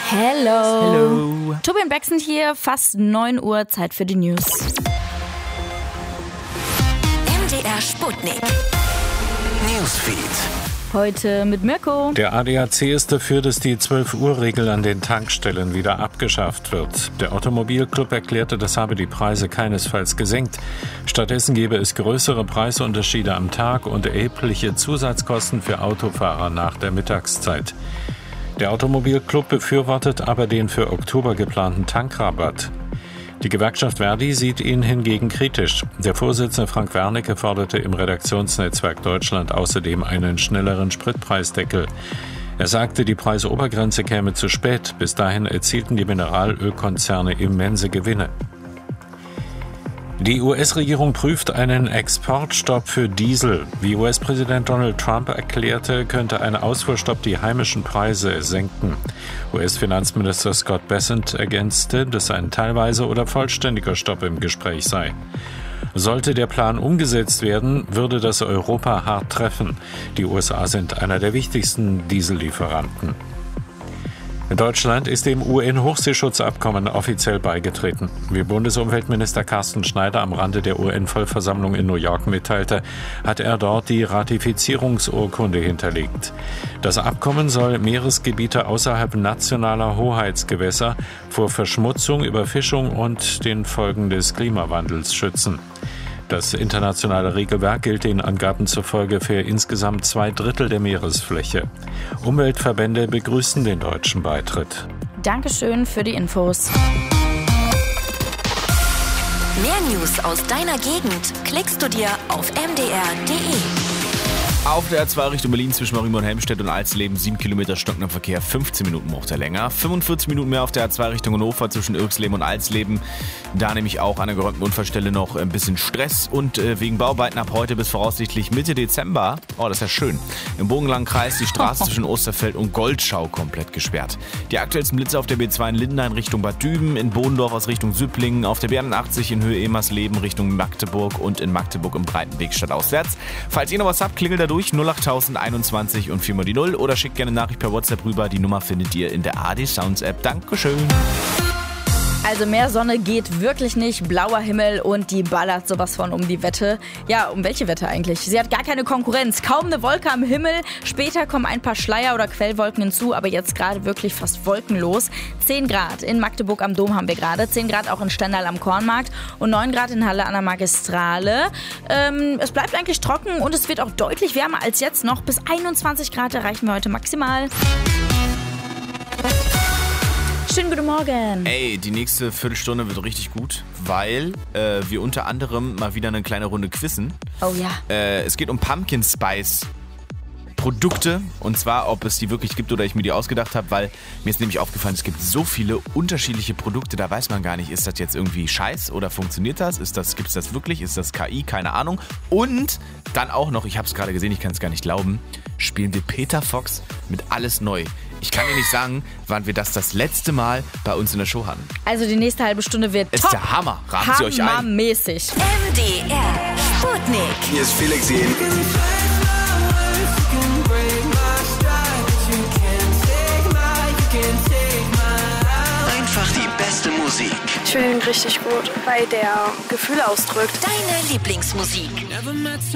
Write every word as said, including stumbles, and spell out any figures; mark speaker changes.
Speaker 1: Hello.
Speaker 2: Hello.
Speaker 1: Tobi und Bex sind hier, fast neun Uhr, Zeit für die News.
Speaker 3: M D R Sputnik. Newsfeed.
Speaker 1: Heute mit Mirko.
Speaker 4: Der A D A C ist dafür, dass die zwölf-Uhr-Regel an den Tankstellen wieder abgeschafft wird. Der Automobilclub erklärte, das habe die Preise keinesfalls gesenkt. Stattdessen gebe es größere Preisunterschiede am Tag und erhebliche Zusatzkosten für Autofahrer nach der Mittagszeit. Der Automobilclub befürwortet aber den für Oktober geplanten Tankrabatt. Die Gewerkschaft Verdi sieht ihn hingegen kritisch. Der Vorsitzende Frank Wernicke forderte im Redaktionsnetzwerk Deutschland außerdem einen schnelleren Spritpreisdeckel. Er sagte, die Preisobergrenze käme zu spät. Bis dahin erzielten die Mineralölkonzerne immense Gewinne. Die U S-Regierung prüft einen Exportstopp für Diesel. Wie U S-Präsident Donald Trump erklärte, könnte ein Ausfuhrstopp die heimischen Preise senken. U S-Finanzminister Scott Bessent ergänzte, dass ein teilweise oder vollständiger Stopp im Gespräch sei. Sollte der Plan umgesetzt werden, würde das Europa hart treffen. Die U S A sind einer der wichtigsten Diesellieferanten. Deutschland ist dem U N-Hochseeschutzabkommen offiziell beigetreten. Wie Bundesumweltminister Carsten Schneider am Rande der U N-Vollversammlung in New York mitteilte, hat er dort die Ratifizierungsurkunde hinterlegt. Das Abkommen soll Meeresgebiete außerhalb nationaler Hoheitsgewässer vor Verschmutzung, Überfischung und den Folgen des Klimawandels schützen. Das internationale Regelwerk gilt den Angaben zufolge für insgesamt zwei Drittel der Meeresfläche. Umweltverbände begrüßen den deutschen Beitritt.
Speaker 1: Dankeschön für die Infos.
Speaker 3: Mehr News aus deiner Gegend klickst du dir auf m d r punkt d e.
Speaker 2: Auf der A zwei Richtung Berlin zwischen Marienborn, Helmstedt und Alsleben sieben Kilometer stockender Verkehr, fünfzehn Minuten braucht er länger. fünfundvierzig Minuten mehr auf der A zwei Richtung Hannover zwischen Irksleben und Alsleben. Da nämlich auch an der geräumten Unfallstelle noch ein bisschen Stress und äh, wegen Bauarbeiten ab heute bis voraussichtlich Mitte Dezember, oh das ist ja schön, im bogenlangen Kreis die Straße zwischen Osterfeld und Goldschau komplett gesperrt. Die aktuellsten Blitze auf der B zwei in Lindenhain Richtung Bad Düben, in Bodendorf aus Richtung Süpplingen, auf der B einundachtzig in Höhe Emersleben Richtung Magdeburg und in Magdeburg im Breitenweg stadtauswärts. Falls ihr noch was habt, klingelt da durch null acht einundzwanzig und viermal die null oder schickt gerne eine Nachricht per WhatsApp rüber. Die Nummer findet ihr in der A D Sounds App. Dankeschön.
Speaker 1: Also mehr Sonne geht wirklich nicht, blauer Himmel und die ballert sowas von um die Wette. Ja, um welche Wette eigentlich? Sie hat gar keine Konkurrenz, kaum eine Wolke am Himmel. Später kommen ein paar Schleier oder Quellwolken hinzu, aber jetzt gerade wirklich fast wolkenlos. zehn Grad in Magdeburg am Dom haben wir gerade, zehn Grad auch in Stendal am Kornmarkt und neun Grad in Halle an der Magistrale. Ähm, es bleibt eigentlich trocken und es wird auch deutlich wärmer als jetzt noch. Bis einundzwanzig Grad erreichen wir heute maximal. Schönen guten Morgen.
Speaker 2: Ey, die nächste Viertelstunde wird richtig gut, weil äh, wir unter anderem mal wieder eine kleine Runde quizzen.
Speaker 1: Oh ja.
Speaker 2: Äh, es geht um Pumpkin Spice Produkte und zwar, ob es die wirklich gibt oder ich mir die ausgedacht habe, weil mir ist nämlich aufgefallen, es gibt so viele unterschiedliche Produkte, da weiß man gar nicht, ist das jetzt irgendwie Scheiß oder funktioniert das? Ist das, gibt es das wirklich? Ist das K I? Keine Ahnung. Und dann auch noch, ich habe es gerade gesehen, ich kann es gar nicht glauben, spielen wir Peter Fox mit Alles Neu. Ich kann dir nicht sagen, wann wir das das letzte Mal bei uns in der Show hatten.
Speaker 1: Also die nächste halbe Stunde wird
Speaker 2: ist
Speaker 1: top.
Speaker 2: der Hammer. Raten Sie euch ein.
Speaker 1: Hammermäßig.
Speaker 3: M D R Sputnik.
Speaker 5: Hier ist Felix Jähn.
Speaker 3: Einfach die beste Musik.
Speaker 6: Ich finde ihn richtig gut, weil der Gefühle ausdrückt.
Speaker 3: Deine Lieblingsmusik.